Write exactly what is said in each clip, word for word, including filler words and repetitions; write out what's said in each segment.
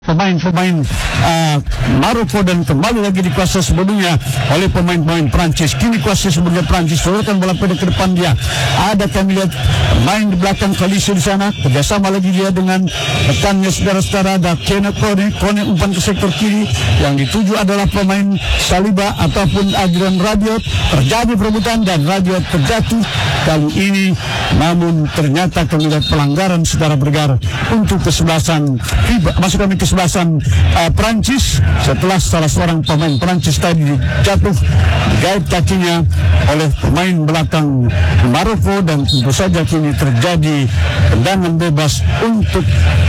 pemain-pemain uh, Maroko dan kembali lagi dikuasai sebelumnya oleh pemain-pemain Prancis. Kini kuasai sebelumnya Prancis, sorotan bola pendek ke depan dia. Ada kami lihat main di belakang Kalisi di sana, kerjasama lagi dia dengan rekannya saudara-saudara. Ada Kene Kone, Kone umpan ke sektor kiri, yang dituju adalah pemain Saliba ataupun Adrian Rabiot. Terjadi perebutan dan Rabiot terjatuh kali ini, namun ternyata kami lihat pelanggaran saudara Bergar untuk kesebelasan masuk kami kesebelasan uh, Prancis setelah salah seorang pemain Prancis tadi jatuh digait kakinya oleh pemain belakang Maroko, dan tentu saja kini terjadi tendangan bebas untuk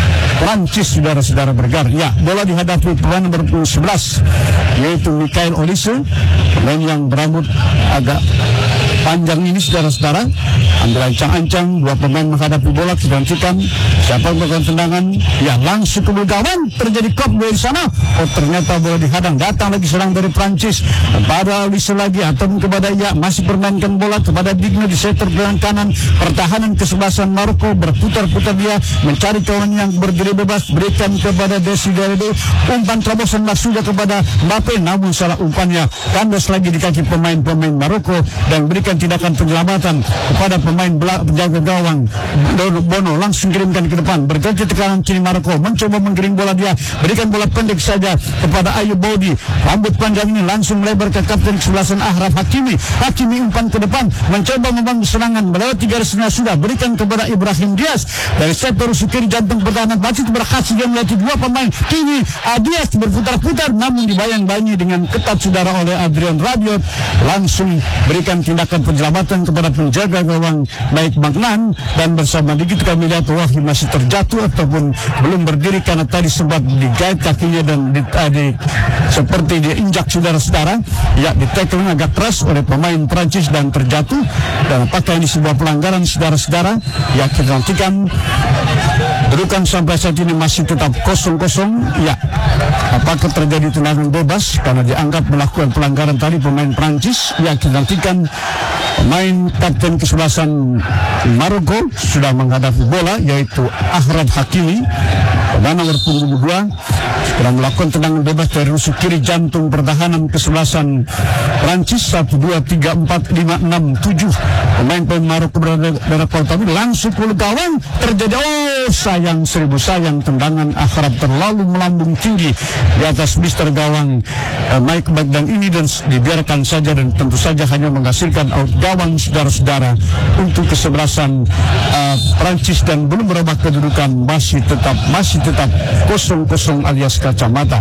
Prancis saudara-saudara Bergar. Ya, bola dihadapi pemain nomor sebelas yaitu Michael Olise, pemain yang berambut agak panjang ini saudara-saudara. Ambil ancang-ancang, dua pemain menghadapi bola, kita nantikan siapa yang melakukan tendangan. Ya, langsung ke gawang, terjadi kop dari sana. Oh, ternyata bola dihadang. Datang lagi serang dari Prancis kepada Olise lagi, ataupun kepada ya masih bermainkan bola kepada Digne di sektor belakang kanan. Pertahanan kesebelasan Maroko berputar-putar dia mencari kawan yang berdiri bebas, berikan kepada Desiderio. Umpan terobosan sudah kepada Mbappe, namun salah umpannya, kandas lagi di kaki pemain-pemain Maroko dan berikan tindakan penyelamatan kepada pemain penjaga gawang Bono. Langsung kirimkan ke depan, berganti tekanan kini Maroko mencoba menggiring bola dia, berikan bola pendek saja kepada Ayub Bodi. Rambut panjang ini langsung melebar ke kapten kesebelasan Achraf Hakimi. Hakimi umpan ke depan, mencoba membangun serangan melewati garis tengah sudah, berikan kepada Ibrahim Diaz dari sektor kiri jantung pertahanan. Masih berhasil dia melatih dua pemain. Kini Diaz berputar-putar, namun dibayang-bayangi dengan ketat saudara oleh Adrian Rabiot. Langsung berikan tindakan penyelamatan kepada penjaga gawang baik Magnan, dan bersama dikit kami lihat Wahyu masih terjatuh ataupun belum berdiri karena tadi sempat digait kakinya dan di, di, seperti diinjak saudara-saudara. Ya, di tackling agak keras oleh pemain Prancis dan terjatuh. Dan apakah ini sebuah pelanggaran saudara-saudara? Ya, kita nantikan. Kedudukan sampai saat ini masih tetap kosong-kosong. Ya, apakah terjadi tendangan bebas karena dianggap melakukan pelanggaran tadi pemain Prancis? Ya, kita nantikan. Pemain kapten kesebelasan Maroko sudah menghadapi bola yaitu Achraf Hakimi, pemain nomor punggung dua, sedang melakukan tendangan bebas dari rusuk kiri jantung pertahanan kesebelasan Prancis. Satu, dua, tiga, empat, lima, enam, tujuh pemain pemain Maroko berada dalam kotak langsung ke gawang. Terjadi oh sayang seribu sayang, tendangan Achraf terlalu melambung tinggi di atas mister gawang eh, Mike Bagdan ini, dan dibiarkan saja dan tentu saja hanya menghasilkan out gawang saudara-saudara untuk kesebelasan uh, Prancis, dan belum berubah kedudukan, masih tetap masih tetap kosong-kosong alias kacamata.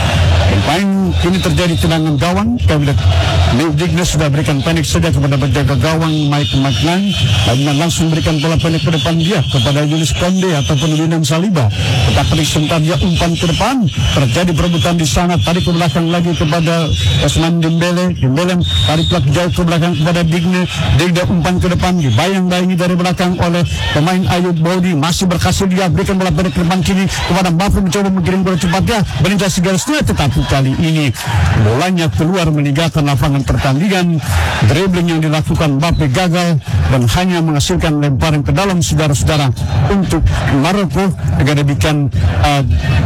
Pemain kini terjadi tendangan gawang. Kami lihat Leo Digne sudah berikan pendek saja kepada penjaga gawang Mike Magnan. Magnan langsung berikan bola pendek ke depan dia kepada Julius Konde ataupun William Saliba. Tetapi sebentar dia umpan ke depan, terjadi perebutan di sana. Tarik ke belakang lagi kepada Ousmane Dembele. Dembele tarik lagi jauh ke belakang kepada Digne. Digne umpan ke depan, dibayang-bayangi dari belakang oleh pemain Ayub Bodi. Masih berhasil dia berikan bola pendek ke depan kini kepada Mbappe, mencoba menggiring bola cepat dia melintasi garis tengah, tetapi kali ini bolanya keluar meninggalkan lapangan pertandingan. Dribbling yang dilakukan Mbappe gagal dan hanya menghasilkan lemparan ke dalam saudara-saudara untuk Maroko. Agar demikian uh,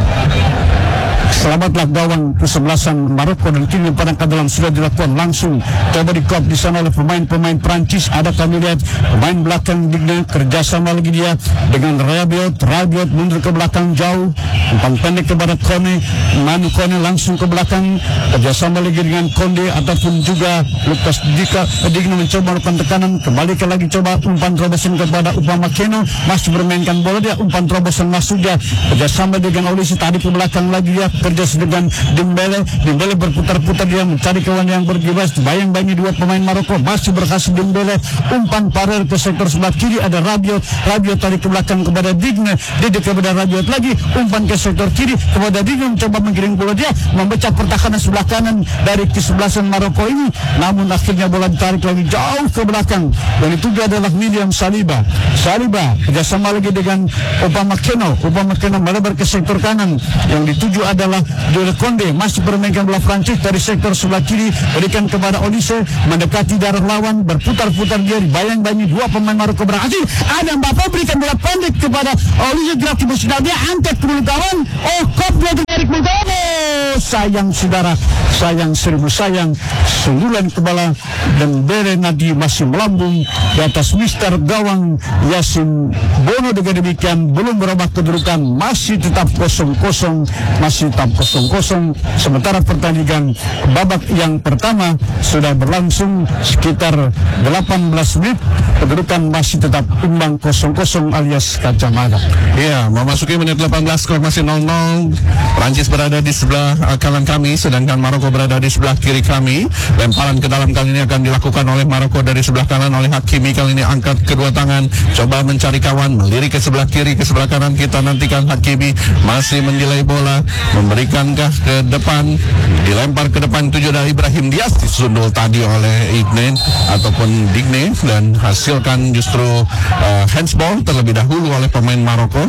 selamatlah gawang kesebelasan Maroko, dan kini pada kedalam sudah dilakukan langsung coba di kop di sana oleh pemain-pemain Prancis. Ada kami lihat pemain belakang Digne kerjasama lagi dia dengan Rabiot. Rabiot mundur ke belakang jauh, umpan pendek kepada Kone. Manu Kone langsung ke belakang kerjasama lagi dengan Konde ataupun juga Lucas Dika. Digne mencoba melakukan tekanan, kembali ke lagi coba umpan terobosan kepada Upamecano, masih bermainkan bola dia, umpan terobosan masuk dia kerjasama dengan Olise. Tadi ke belakang lagi dia kerja dengan Dembele. Dembele berputar-putar dia mencari kawan yang berbebas. Bayang-bayangi dua pemain Maroko, masih berhasil Dembele umpan paralel ke sektor sebelah kiri. Ada Rabiot. Rabiot tarik ke belakang kepada Digne. Digne kepada Rabiot lagi, umpan ke sektor kiri kepada Digne, mencoba menggiring bola dia, memecah pertahanan sebelah kanan dari kesebelasan Maroko ini, namun akhirnya bola ditarik lagi jauh ke belakang, dan itu adalah William Saliba. Saliba kerjasama lagi dengan Upamecano. Upamecano melebar ke sektor kanan, yang dituju adalah Jules Konde, masih bermainkan bola Prancis dari sektor sebelah kiri, berikan kepada Olise, mendekati darah lawan, berputar-putar dia, dibayang-bayangi dua pemain Maroko berhasil. Ada Mbappe berikan bola pendek kepada Olise, gerak ke dia, angkat ke kawan. Oh, kop dia sayang saudara, sayang seribu sayang. Sundulan kepala Dembele Nadi masih melambung di atas mister gawang Yasin Bono. Dengan demikian belum berubah kedudukan, masih tetap kosong kosong, masih tetap kosong kosong. Sementara pertandingan babak yang pertama sudah berlangsung sekitar delapan belas menit, kedudukan masih tetap imbang kosong kosong alias kacamata. Ya, memasuki menit delapan belas, skor masih nol nol. Prancis berada di sebelah uh, kanan kami, sedangkan Maroko berada di sebelah kiri kami. Lemparan ke dalam kali ini akan dilakukan oleh Maroko dari sebelah kanan oleh Hakimi. Kali ini angkat kedua tangan, coba mencari kawan, melirik ke sebelah kiri, ke sebelah kanan. Kita nantikan Hakimi masih mendelay bola, memberikankah ke depan, dilempar ke depan, tujuh dari Ibrahim Diaz, disundul tadi oleh Igne ataupun Digne dan hasilkan justru uh, handsball terlebih dahulu oleh pemain Maroko.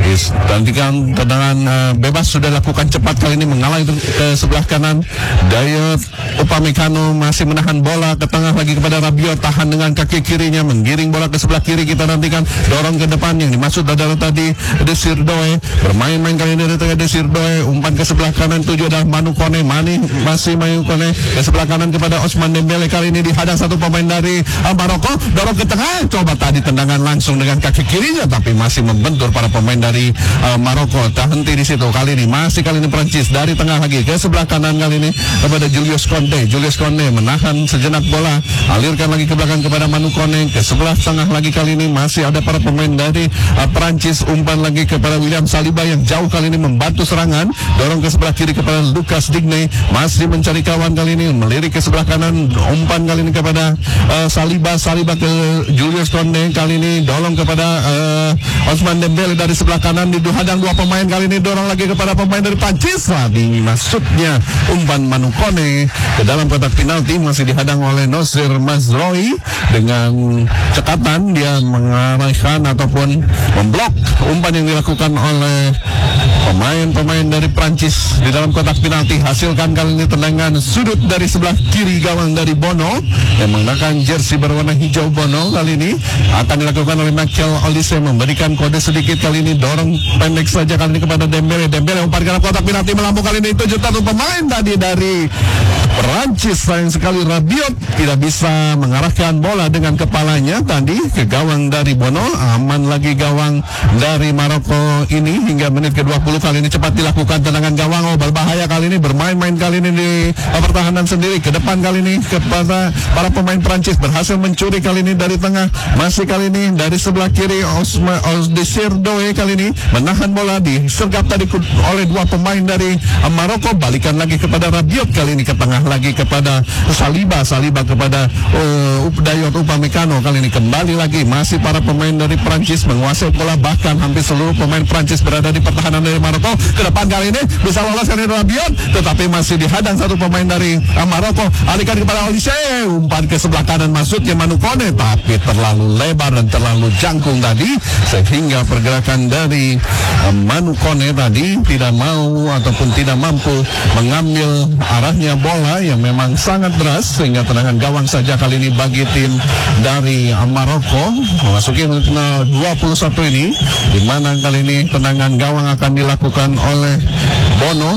Nantikan tendangan uh, bebas sudah lakukan cepat kali ini, mengalah ke sebelah kanan. Dayot Upamecano masih menahan bola ke tengah lagi kepada Rabiot, tahan dengan kaki kirinya, menggiring bola ke sebelah kiri. Kita nantikan dorong ke depan, yang dimaksud adalah tadi Desir Doe, bermain-main kali ini dari tengah Desir Doe, umpan ke sebelah kanan, tujuh adalah Manu Kone. Mani masih Manu Kone ke sebelah kanan kepada Ousmane Dembele. Kali ini dihadang satu pemain dari uh, Maroko, dorong ke tengah, coba tadi tendangan langsung dengan kaki kirinya, tapi masih membentur para pemain dari uh, Maroko. Tak henti di situ, kali ini masih kali ini Prancis dari tengah lagi ke sebelah kanan kali ini kepada Julius Konde. Julius Konde menahan sejenak bola, alirkan lagi ke belakang kepada Manu Kone, ke sebelah tengah lagi kali ini masih ada para pemain dari uh, Prancis. Umpan lagi kepada William Saliba yang jauh kali ini membantu serangan, dorong ke sebelah kiri kepada Lucas Digne, masih mencari kawan kali ini, melirik ke sebelah kanan, umpan kali ini kepada uh, Saliba, Saliba ke Julius Konde, kali ini dorong kepada uh, Ousmane Dembele dari sebelah kanan, dihadang dua pemain kali ini, dorong lagi kepada pemain dari Prancis. Tadi maksudnya umpan Manu Kone ke dalam kotak penalti, masih dihadang oleh Nosir Mazraoui dengan cekatan, dia mengarahkan ataupun memblok umpan yang dilakukan oleh pemain-pemain dari Prancis di dalam kotak penalti. Hasilkan kali ini tendangan sudut dari sebelah kiri gawang dari Bono yang menggunakan jersey berwarna hijau. Bono kali ini akan dilakukan oleh Michael Olise, memberikan kode sedikit kali ini, dorong pendek saja kali ini kepada Dembele. Dembele umpan ke dalam kotak penalti, melambung kali ini, tujuh satu pemain tadi dari Prancis. Sayang sekali Rabiot tidak bisa mengarahkan bola dengan kepalanya tadi ke gawang dari Bono. Aman lagi gawang dari Maroko ini hingga menit ke dua puluh. Kali ini cepat dilakukan tendangan gawang, oh berbahaya kali ini, bermain-main kali ini di pertahanan sendiri. Ke depan kali ini kepada para pemain Prancis, berhasil mencuri kali ini dari tengah, masih kali ini dari sebelah kiri Osma Desir Doe kali ini menahan bola, disergap tadi oleh dua pemain dari Maroko. Balikan lagi kepada Rabiot, kali ini ke tengah lagi kepada Saliba, Saliba kepada uh, Dayot Upamecano. Kali ini kembali lagi masih para pemain dari Prancis menguasai bola, bahkan hampir seluruh pemain Prancis berada di pertahanan dari Maroko. Ke depan kali ini bisa lolos kali ini Rabiot, tetapi masih dihadang satu pemain dari uh, Maroko. Alihkan kepada Olise, umpan ke sebelah kanan masuknya Manu Kone, tapi terlalu lebar dan terlalu jangkung tadi, sehingga pergerakan dari uh, Manu Kone tadi tidak mau ataupun tidak mampu mengambil arahnya bola yang memang sangat deras, sehingga tendangan gawang saja kali ini bagi tim dari uh, Maroko. Memasuki menit dua puluh satu ini, di mana kali ini tendangan gawang akan dilakukan oleh Bono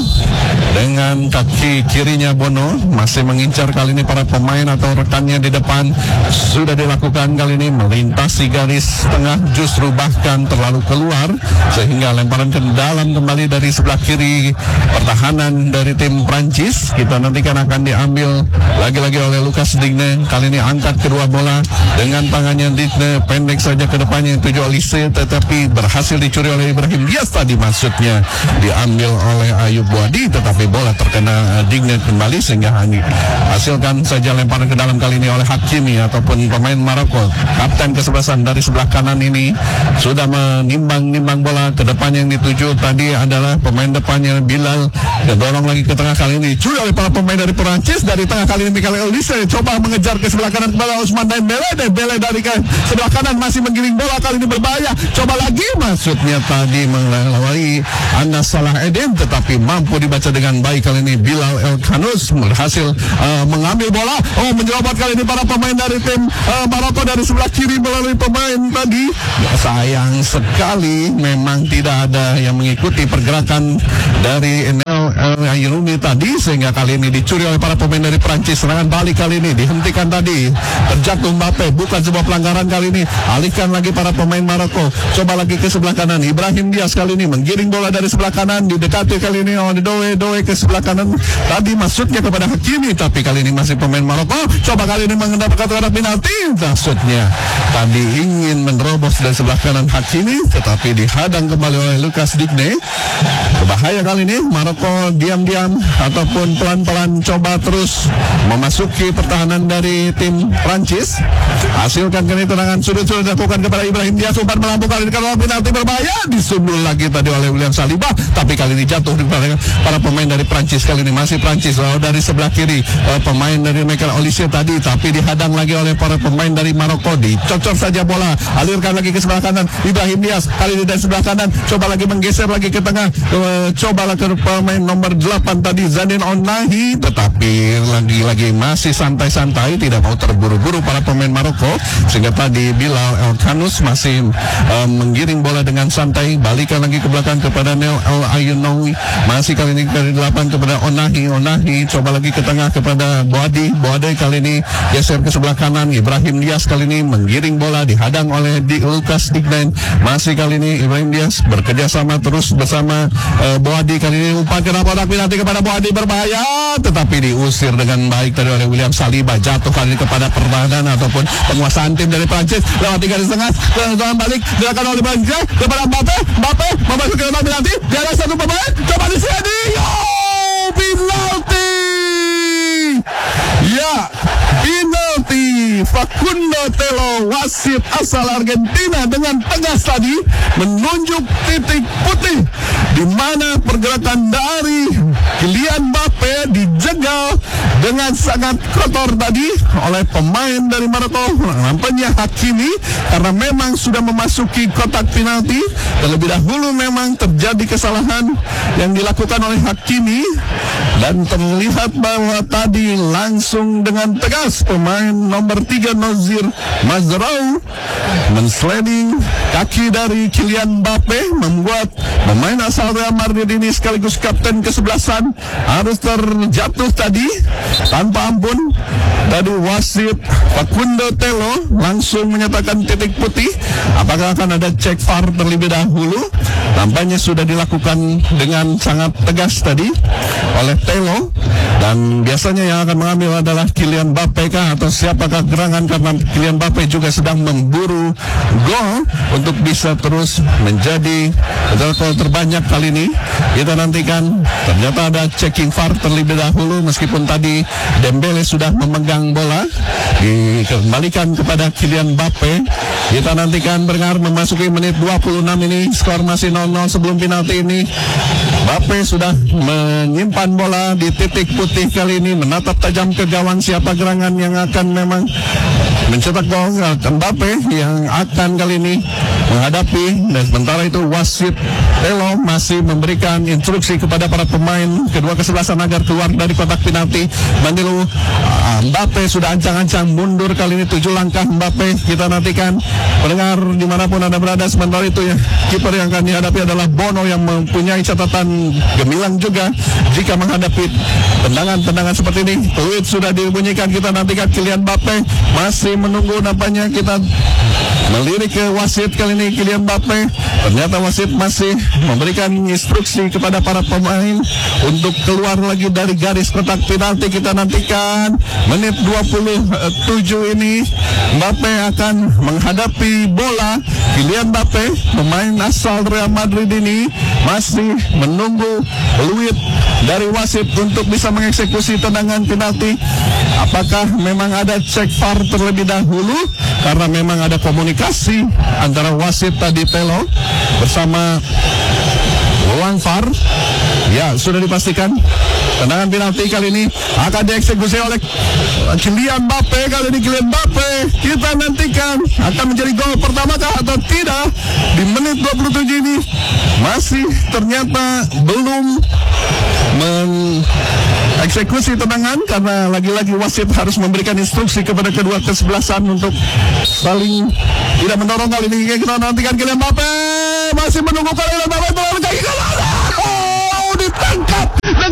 dengan kaki kirinya. Bono masih mengincar kali ini para pemain atau rekannya di depan. Sudah dilakukan kali ini melintasi garis tengah, justru bahkan terlalu keluar, sehingga lemparan ke dalam kembali dari sebelah kiri pertahanan dari tim Prancis. Kita nantikan akan diambil lagi-lagi oleh Lucas Digne. Kali ini angkat kedua bola dengan tangannya Digne, pendek saja ke depannya tujuh Olise, tetapi berhasil dicuri oleh Ibrahim Diaz tadi, maksudnya diambil oleh Ayub Buadi, tetapi bola terkena Digne kembali, sehingga hasilkan saja lemparan ke dalam kali ini oleh Hakimi ataupun pemain Maroko. Kapten kesebelasan dari sebelah kanan ini sudah menimbang-nimbang bola ke depan, yang dituju tadi adalah pemain depannya Bilal, dan dorong lagi ke tengah kali ini dicuri oleh para pemain dari Perancis. Dari tengah kali ini Michael Olise coba mengejar ke sebelah kanan kepada Ousmane Dembele. Dembele dari ke sebelah kanan masih menggiring bola, kali ini berbahaya, coba lagi, maksudnya tadi melalui Anas Salah Eden, tetapi mampu dibaca dengan baik kali ini Bilal El Khanous, berhasil uh, mengambil bola, oh menyerobot kali ini para pemain dari tim uh, Maroko dari sebelah kiri melalui pemain tadi. Ya, sayang sekali memang tidak ada yang mengikuti pergerakan dari Enel Ayununi tadi, sehingga kali ini dicuri oleh para pemain dari Prancis. Serangan balik kali ini dihentikan tadi, terjatuh Mbappe, bukan sebuah pelanggaran kali ini. Alihkan lagi para pemain Maroko, coba lagi ke sebelah kanan. Ibrahim Diaz kali ini menggiring bola dari sebelah kanan, didekati kali ini oleh Doe, Doe ke sebelah kanan. Tadi masuknya kepada Hakimi, tapi kali ini masih pemain Maroko. Coba kali ini mendapatkan kotak penalti. Maksudnya tadi ingin menerobos dari sebelah kanan Hakimi, tetapi dihadang kembali oleh Lucas Digne. Berbahaya kali ini. Maroko diam-diam ataupun pelan-pelan coba terus memasuki pertahanan dari tim Prancis. Hasilkan kali tendangan sudut-sudut dilakukan kepada Ibrahim Diaz, umpan melambung kali ini kalau penalti berbahaya, disundul lagi tadi oleh William Saliba, tapi kali ini jatuh di para pemain dari Prancis. Kali ini masih Prancis, lalu dari sebelah kiri uh, pemain dari Michael Olise tadi, tapi dihadang lagi oleh para pemain dari Maroko. Dicocor saja bola, alirkan lagi ke sebelah kanan Ibrahim Diaz, kali ini dari sebelah kanan coba lagi menggeser lagi ke tengah, uh, coba ke pemain nomor delapan tadi Zadine Ounahi, tetapi lagi-lagi masih santai-santai, tidak mau terburu-buru para pemain Maroko, sehingga tadi Bilal El Khanous masih uh, menggiring bola dengan santai. Balikan lagi ke belakang kepada Neil El Ayunoui, masih kali ini dari delapan kepada Ounahi, Ounahi coba lagi ke tengah kepada Boadi, Boadi kali ini geser ke sebelah kanan. Ibrahim Diaz kali ini menggiring bola, dihadang oleh Di Lucas Digne, masih kali ini Ibrahim Diaz bekerja sama terus bersama uh, Boadi. Kali ini umpan ke kotak penalti kepada Boadi, berbahaya, tetapi diusir dengan baik tadi oleh William Saliba. Jatuh kali ini kepada pertahanan ataupun penguasaan tim dari Prancis lewat tiga di setengah. Tendangan balik dilakukan oleh Prancis kepada Mbappe, Mbappe memasuki kotak penalti, di atas satu pemain, coba di sini, oh, penalti, ya, penalti. Facundo Telo, wasit asal Argentina, dengan tegas tadi menunjuk titik putih di mana pergerakan dari Kylian Mbappe dijegal dengan sangat kotor tadi oleh pemain dari Maroko, nampaknya Hakimi, karena memang sudah memasuki kotak penalti. Terlebih dahulu memang terjadi kesalahan yang dilakukan oleh Hakimi, dan terlihat bahwa tadi langsung dengan tegas pemain nomor tiga Nozir Mazraoui mensliding kaki dari Kylian Mbappe, membuat pemain asal Real Madrid ini sekaligus kapten kesebelasan harus terjatuh tadi tanpa ampun. Tadi wasit Facundo Telo langsung menyatakan titik putih. Apakah akan ada cek V A R terlebih dahulu? Tampaknya sudah dilakukan dengan sangat tegas tadi oleh Telo, dan biasanya yang akan mengambil adalah Kylian Mbappe kah atau siapakah gerangan, karena Kylian Mbappe juga sedang memburu gol untuk bisa terus menjadi gol terbanyak kali ini. Kita nantikan. Ternyata ada checking V A R terlebih dahulu, meskipun tadi Dembele sudah memegang bola, dikembalikan kepada Kylian Mbappe. Kita nantikan berdengar memasuki menit dua puluh enam ini, skor masih nol nol sebelum penalti ini. Mbappe sudah menyimpan bola di titik putih kali ini, menatap tajam ke gawang. Siapa gerangan yang akan memang mencetak gol? Mbappe yang akan kali ini menghadapi, dan sementara itu wasit Telo masih memberikan instruksi kepada para pemain kedua kesebelasan agar keluar dari kotak penalti. Mandilu uh, Mbappe sudah ancang-ancang mundur kali ini tujuh langkah Mbappe. Kita nantikan pendengar dimanapun anda berada. Sementara itu ya, kiper yang akan dihadapi adalah Bono yang mempunyai catatan gemilang juga jika menghadapi tendangan-tendangan seperti ini. Peluit sudah dibunyikan. Kita nantikan Kylian Mbappe masih menunggu, nampaknya kita melirik ke wasit kali ini Kylian Mbappe. Ternyata wasit masih memberikan instruksi kepada para pemain untuk keluar lagi dari garis kotak penalti. Kita nantikan menit dua puluh tujuh ini Mbappe akan menghadapi bola. Kylian Mbappe, pemain asal Real Madrid ini, masih menunggu peluit dari wasit untuk bisa mengeksekusi tendangan penalti. Apakah memang ada cek V A R terlebih dahulu? Karena memang ada komunikasi antara wasit tadi Telo bersama ruang V A R. Ya, sudah dipastikan tendangan penalti kali ini akan dieksekusi oleh Kylian Mbappe. Kali ini Kylian Mbappe, kita nantikan akan menjadi gol pertama kah atau tidak di menit dua puluh tujuh ini. Masih ternyata belum mengeksekusi tendangan, karena lagi-lagi wasit harus memberikan instruksi kepada kedua kesebelasan untuk saling tidak mendorong. Kali ini kita nantikan Kylian Mbappe masih menunggu kali ini. Mbappe bola kaki kanan, oh, ditangkap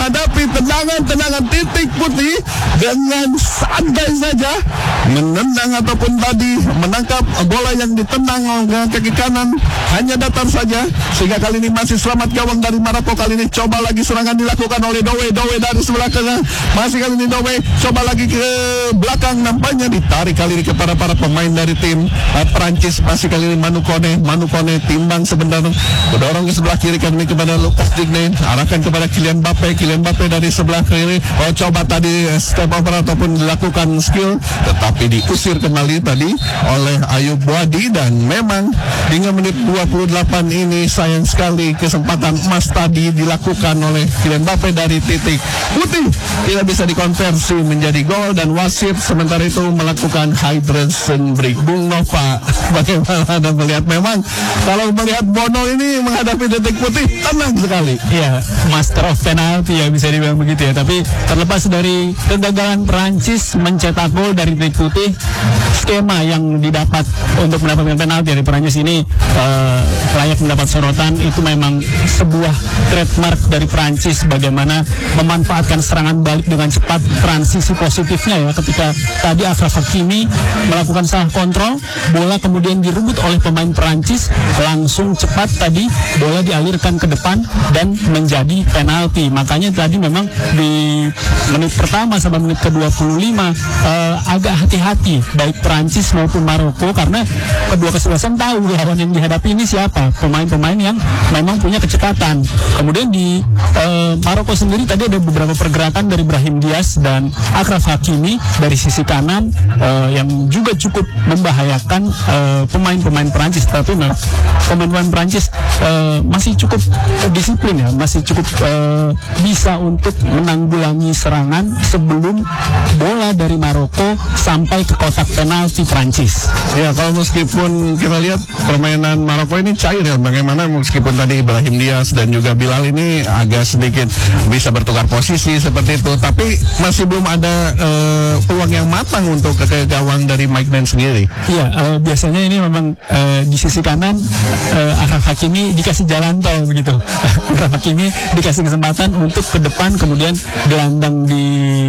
menghadapi tendangan-tendangan titik putih dengan santai saja menendang ataupun tadi menangkap bola yang ditendang ke kaki kanan, hanya datar saja, sehingga kali ini masih selamat gawang dari Maroko. Kali ini coba lagi serangan dilakukan oleh Dowe. Dowe dari sebelah kanan, masih kali ini Dowe coba lagi ke belakang, nampaknya ditarik kali ini kepada para pemain dari tim uh, Perancis. Masih kali ini Manu Kone, Manu Kone timbang sebentar, mendorong ke sebelah kiri kali ini kepada Lucas Digne, arahkan kepada Kylian Mbappe. Kylian Mbappe dari sebelah kiri, oh coba tadi step over ataupun dilakukan skill, tetapi diusir kembali tadi oleh Ayub Wadi. Dan memang hingga menit dua puluh delapan ini sayang sekali kesempatan emas tadi dilakukan oleh Kylian Mbappe dari titik putih tidak bisa dikonversi menjadi gol, dan wasit sementara itu melakukan hydration break. Bung Nova, bagaimana Anda melihat? Memang kalau melihat Bono ini menghadapi titik putih tenang sekali. Iya, master of penalty ya, bisa dibilang begitu ya. Tapi terlepas dari kegagalan Perancis mencetak gol dari titik putih, skema yang didapat untuk mendapatkan penalti dari Perancis ini uh, layak mendapat sorotan. Itu memang sebuah trademark dari Perancis, bagaimana memanfaatkan serangan balik dengan cepat. Transisi positifnya ya, ketika tadi Achraf Hakimi melakukan salah kontrol, bola kemudian direbut oleh pemain Perancis, langsung cepat tadi bola dialirkan ke depan dan menjadi penalti. Makanya tadi memang di menit pertama sampai menit ke dua puluh lima uh, agak hati-hati baik Perancis maupun Maroko, karena kedua kesebelasan tahu lawan yang dihadapi ini siapa, pemain-pemain yang memang punya kecepatan. Kemudian di uh, Maroko sendiri tadi ada beberapa pergerakan dari Brahim Diaz dan Achraf Hakimi dari sisi kanan uh, yang juga cukup membahayakan uh, pemain-pemain Perancis. Tapi nah, pemain-pemain Perancis uh, masih cukup disiplin ya, masih cukup uh, bisa untuk menanggulangi serangan sebelum bola dari Maroko sampai ke kotak penalti Perancis. Ya, kalau meskipun kita lihat permainan Maroko ini cair ya, bagaimana meskipun tadi Brahim Diaz dan juga Bilal ini agak sedikit bisa bertukar posisi seperti itu, tapi masih belum ada uh, peluang yang matang untuk ke gawang dari Mike Dean sendiri. Iya, uh, biasanya ini memang uh, di sisi kanan uh, Achraf Hakimi dikasih jalan tol begitu. Achraf Hakimi dikasih kesempatan untuk ke depan, kemudian gelandang di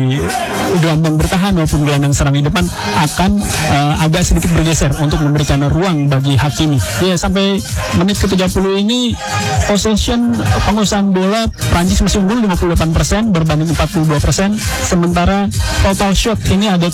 gelandang bertahan maupun gelandang serang di depan akan uh, agak sedikit bergeser untuk memberikan ruang bagi Hakimi. Ya, sampai menit ke tiga puluh ini possession, penguasaan bola Prancis masih unggul lima puluh delapan persen berbanding empat puluh dua persen, sementara total shot ini ada